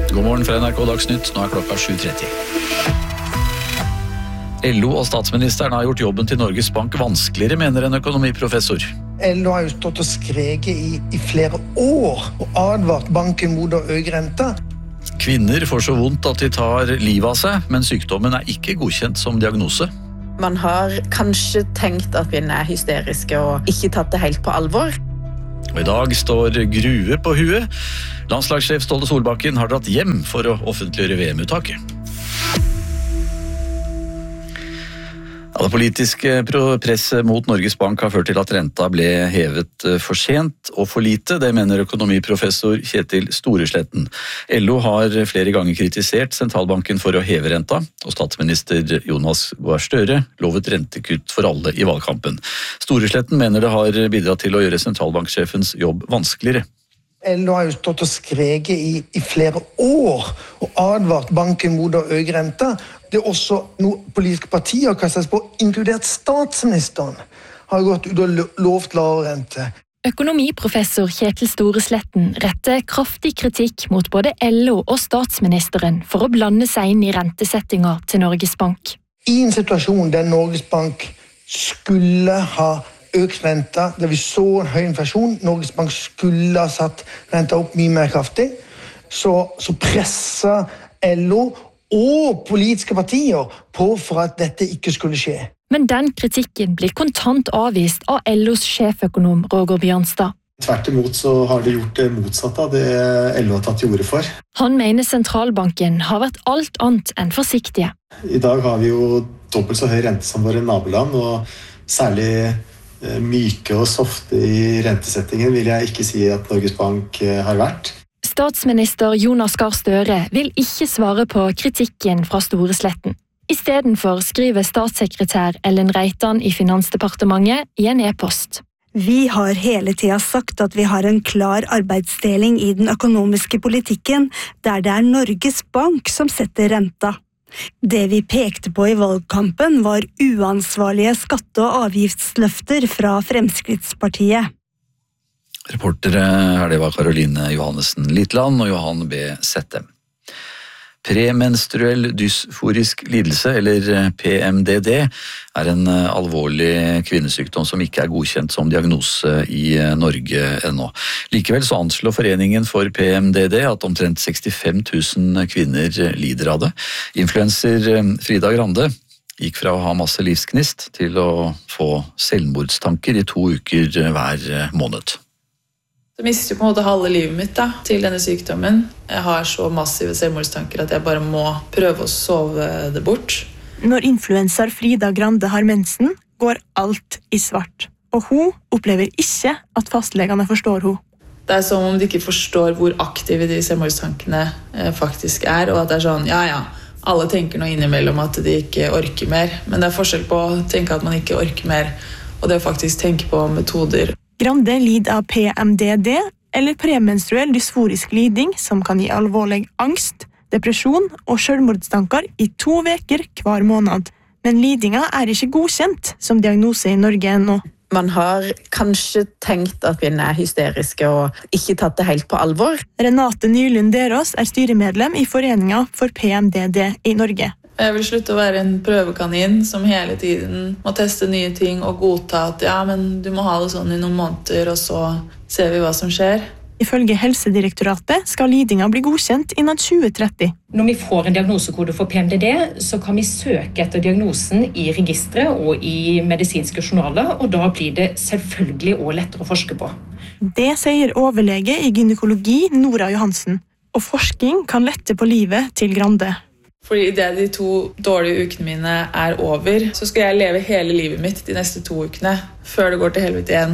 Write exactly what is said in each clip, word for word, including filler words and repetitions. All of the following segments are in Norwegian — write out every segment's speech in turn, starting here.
God morgen fra N R K Dagsnytt, nå er klokka sju tretti. L O og statsministeren har gjort jobben til Norges Bank vanskeligere, mener en økonomiprofessor. L O har jo stått og skreket i, i flere år og advart banken mot å øke renta. Kvinner får så vondt at de tar livet av seg, men sykdommen er ikke godkjent som diagnose. Man har kanskje tenkt at kvinner er hysteriske og ikke tatt det helt på alvor. Og i dag står Grue på huet. Landslagssjef Ståle Solbakken har dratt hjem for å offentliggjøre V M-uttaket. Ja, det politiske presset mot Norges Bank har ført til at renta ble hevet for sent og for lite. Det mener økonomiprofessor Kjetil Storesletten. L O har flere ganger kritisert sentralbanken for å heve renta, og statsminister Jonas Gahr Støre lovet rentekutt for alle i valgkampen. Storesletten mener det har bidratt til å gjøre sentralbanksjefens jobb vanskeligere. L O har jo stått og skreket i, i flere år og advart banken mot å øke renta. Det er også noen politiske partier kastet på, inkludert statsministeren, har gått ut og lovt lavere rente. Økonomiprofessor Kjetil Storesletten retter kraftig kritikk mot både L O og statsministeren for å blande seg inn i rentesettinga til Norges Bank. I en situasjon der Norges Bank skulle ha økt renta, der vi så en høy inflasjon, Norges Bank skulle ha satt renta opp mye mer kraftig, så, så presset L O og politiske partier på for at dette ikke skulle skje. Men den kritikken blir kontant avvist av L Os sjeføkonom Roger Bjørnstad. Tvert imot så har de gjort det motsatte av det L O har tatt til orde for. Han mener sentralbanken har vært alt annet enn forsiktige. I dag har vi jo dobbelt så høy rente som våre naboland, og særlig myke og softe i rentesettingen vil jeg ikke si at Norges Bank har vært. Statsminister Jonas Gahr Støre vil ikke svare på kritikken fra Storesletten. I stedet for skriver statssekretær Ellen Reitan i Finansdepartementet i en e-post. Vi har hele tiden sagt at vi har en klar arbeidsdeling i den økonomiske politikken, der det er Norges Bank som setter renta. Det vi pekte på i valgkampen var uansvarlige skatte- og avgiftsløfter fra Fremskrittspartiet. Reportere her det var Karoline Johannessen Litland og Johan B. Sette. Premenstruell dysforisk lidelse, eller P M D D, er en alvorlig kvinnesykdom som ikke er godkjent som diagnose i Norge ennå. Likevel så anslår Foreningen for P M D D at omtrent sekstifem tusen kvinner lider av det. Influencer Frida Grande gikk fra å ha masse livsgnist til å få selvmordstanker i to uker hver måned. Jeg mister på en måte halve livet mitt da, til denne sykdommen. Jeg har så massive selvmordstanker at jeg bare må prøve å sove det bort. Når influenser Frida Grande har mensen, går alt i svart. Og hun opplever ikke at fastlegene forstår hun. Det er som om de ikke forstår hvor aktive de selvmordstankene eh, faktisk er, og at det er sånn, ja ja, alle tenker noe innimellom at de ikke orker mer. Men det er forskjell på å tenke at man ikke orker mer, og det å faktisk tenke på metoder. Grande lider av P M D D, eller premenstruell dysforisk liding, som kan gi alvorlig angst, depresjon og selvmordstanker i to veker hver måned. Men lidinga er ikke godkjent som diagnose i Norge ennå. Man har kanskje tenkt at kvinner er hysteriske og ikke tatt det helt på alvor. Renate Nylund Derås er styremedlem i Foreningen for P M D D i Norge. Jeg vil slutte å være en prøvekanin som hele tiden må teste nye ting og godta at ja, men du må ha det sånn i noen måneder, og så ser vi hva som skjer. Ifølge Helsedirektoratet skal lidinga bli godkjent innen tjue tretti. Når vi får en diagnosekode for P M D D, så kan vi søke etter diagnosen i registret og i medisinske journaler, og da blir det selvfølgelig også lettere å forske på. Det sier overlege i gynekologi Nora Johansen, og forskning kan lette på livet til Grande. Fordi idet de to dårlige ukene mine er over, så skal jeg leve hele livet mitt de neste to ukene, før det går til helvete igjen.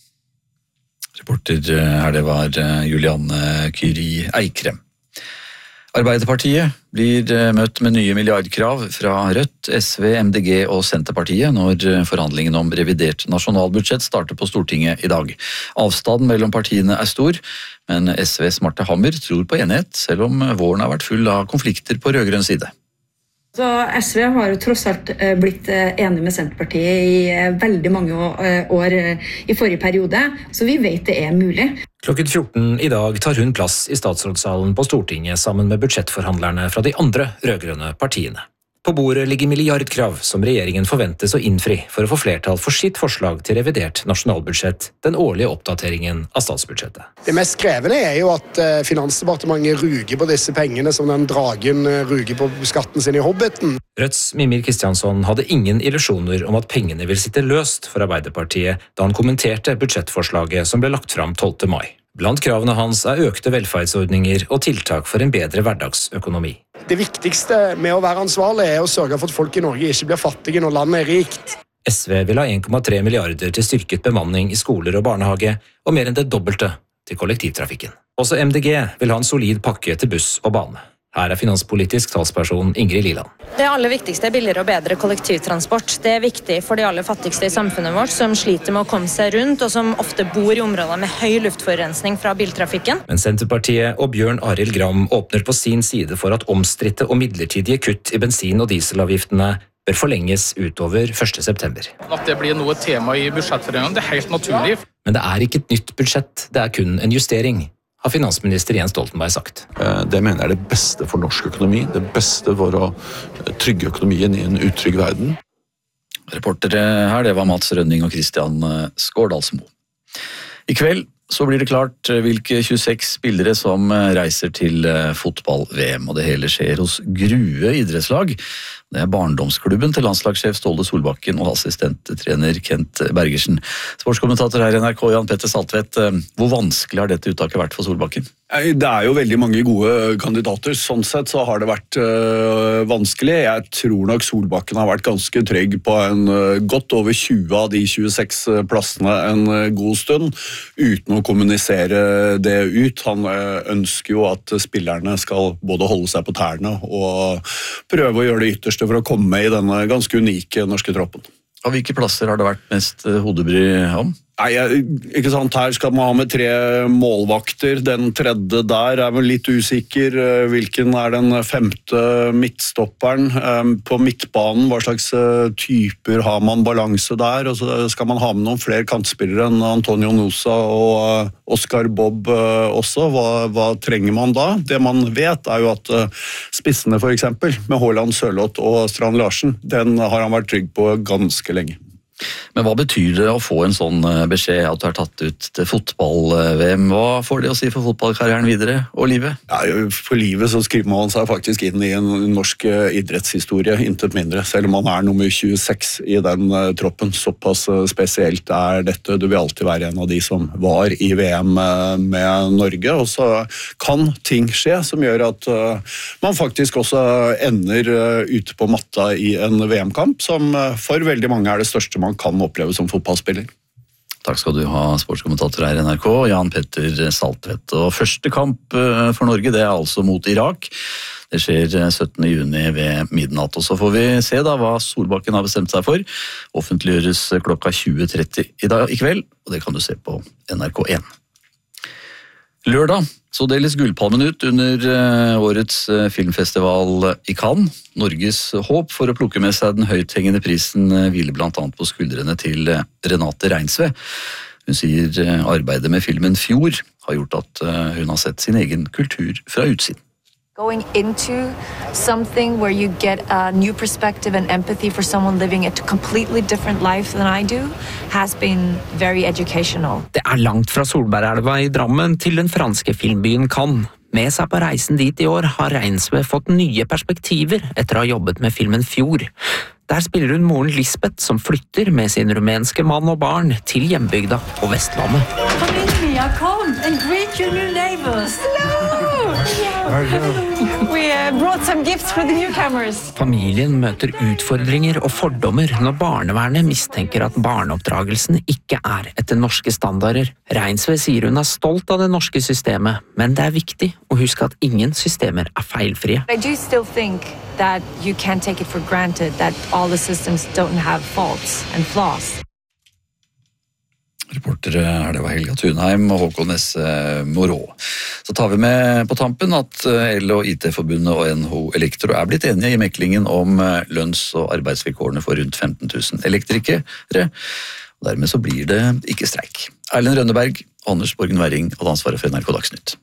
Reporter her det var Julianne Kyri Eikrem. Arbeiderpartiet blir møtt med nye milliardkrav fra Rødt, S V, M D G og Senterpartiet når forhandlingen om revidert nasjonalbudsjett starter på Stortinget i dag. Avstanden mellom partiene er stor, men S Vs Marte Hammer tror på enighet, selv om våren har vært full av konflikter på rødgrønn side. Så S V har jo tross alt blitt enig med Senterpartiet i veldig mange år i forrige periode, så vi vet det er mulig. Klokken fjorten i dag tar hun plass i statsrådssalen på Stortinget sammen med budsjettforhandlerne fra de andre rødgrønne partiene. På bordet ligger milliardkrav som regjeringen forventes å innfri for å få flertall for sitt forslag til revidert nasjonalbudsjett, den årlige oppdateringen av statsbudsjettet. Det mest krevende er jo at Finansdepartementet ruger på disse pengene som den dragen ruger på skatten sin i Hobbiten. Rødts Mimir Kristiansson hadde ingen illusjoner om at pengene vil sitte løst for Arbeiderpartiet da han kommenterte budsjettforslaget som ble lagt fram tolvte mai. Blant kravene hans er økte velferdsordninger og tiltak for en bedre hverdagsøkonomi. Det viktigste med å være ansvarlig er å sørge for at folk i Norge ikke blir fattige når landet er rikt. S V vil ha en komma tre milliarder til styrket bemanning i skoler og barnehage, og mer enn det dobbelte til kollektivtrafikken. Også M D G vil ha en solid pakke til buss og bane. Her er finanspolitisk talsperson Ingrid Liland. Det aller viktigste er billigere og bedre kollektivtransport. Det er viktig for de aller fattigste i samfunnet vårt, som sliter med å komme seg rundt, og som ofte bor i områder med høy luftforurensning fra biltrafikken. Men Senterpartiet og Bjørn Arild Gram åpner på sin side for at omstridte og midlertidige kutt i bensin- og dieselavgiftene bør forlenges utover første september. At det blir noe tema i budsjettforhandlingene, det er helt naturlig. Men det er ikke et nytt budsjett, det er kun en justering, har finansminister Jens Stoltenberg sagt. Det mener jeg er det beste for norsk økonomi, det beste for å trygge økonomien i en utrygg verden. Reportere her, det var Mats Rønning og Christian Skårdalsmo. I kveld så blir det klart hvilke tjueseks spillere som reiser til fotball-V M, og det hele skjer hos Grue idrettslag. Det er barndomsklubben til landslagssjef Ståle Solbakken og assistenttrener Kent Bergersen. Sportskommentator her i N R K, Jan Petter Saltvedt. Hvor vanskelig har dette uttaket vært for Solbakken? Det er jo veldig mange gode kandidater. Sånn sett så har det vært øh, vanskelig. Jeg tror nok Solbakken har vært ganske trygg på en øh, godt over tjue av de tjueseks plassene en øh, god stund, uten å kommunisere det ut. Han øh, ønsker jo at spillerne skal både holde seg på tærne og prøve å gjøre det ytterste for å komme med i denne ganske unike norske troppen. Av hvilke plasser har det vært mest hodebry om? Nei, ikke sant, her skal man ha med tre målvakter. Den tredje der er vel litt usikker. Hvilken er den femte midtstopperen? På midtbanen, hva slags typer har man balanse der? Og så skal man ha med noen flere kantspillere enn Antonio Nosa og Oscar Bob også. Hva, hva trenger man da? Det man vet er jo at spissene for eksempel, med Haaland, Sørloth og Strand Larsen, den har han vært trygg på ganske lenge. Men hva betyr det å få en sånn beskjed at du er tatt ut til fotball-V M? Hva får det å si for fotballkarrieren videre og livet? Ja, for livet så skriver man seg faktisk inn i en norsk idrettshistorie, intet mindre. Selv om man er nummer tjueseks i den troppen, såpass spesielt er dette. Du vil alltid være en av de som var i V M med Norge, og så kan ting skje som gjør at man faktisk også ender ute på matta i en V M-kamp, som for veldig mange er det største man kan oppleve som fotballspiller. Takk skal du ha, sportskommentator her i N R K, Jan Petter Saltvedt. Og første kamp for Norge, det er altså mot Irak. Det skjer syttende juni ved midnatt, og så får vi se da hva Solbakken har bestemt seg for. Offentliggjøres klokka tjue tretti i dag i kveld, og det kan du se på N R K én. Lørdag så deles Gullpalmen ut under årets filmfestival i Cannes. Norges håp for å plukke med seg den høythengende prisen hviler blant annet på skuldrene til Renate Reinsve. Hun sier arbeidet med filmen Fjord har gjort at hun har sett sin egen kultur fra utsiden. Going into something where you get a new perspective and empathy for someone living a completely different life than I do has been very educational. Det er langt fra Solbergelva i Drammen til den franske filmbyen Cannes. Med seg på reisen dit i år har Reinsve fått nye perspektiver etter å ha jobbet med filmen Fjord. Der spiller hun moren Lisbeth som flytter med sin rumenske mann og barn til hjembygda på Vestlandet. Come in, Mia, come and greet your new neighbors. Hello! We uh, brought some gifts for the newcomers. Familien møter utfordringer og fordommer når barnevernet mistenker at barneoppdragelsen ikke er etter norske standarder. Reinsve sier hun er stolt av det norske systemet, men det er viktig å huske at ingen systemer er feilfrie. I do still think that you can't take it for granted that all the systems don't have faults and flaws. Reportere her, det var Helga Thunheim og Håkon S. Morå. Så tar vi med på tampen at El- og I T-forbundet og N H O Elektro er blitt enige i meklingen om lønns- og arbeidsvilkårene for rundt femten tusen elektrikere. Og dermed så blir det ikke streik. Erlend Rønneberg og Anders Borgen Werring hadde ansvaret for N R K Dagsnytt.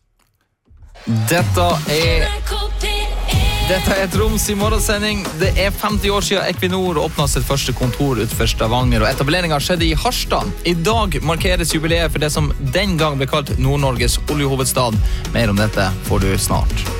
Dette er Dette er Troms i morgensending. Det er femti år siden Equinor åpnet sitt første kontor utenfor Stavanger, og etableringen skjedde i Harstad. I dag markeres jubileet for det som den gang ble kalt Nord-Norges oljehovedstad. Mer om dette får du snart.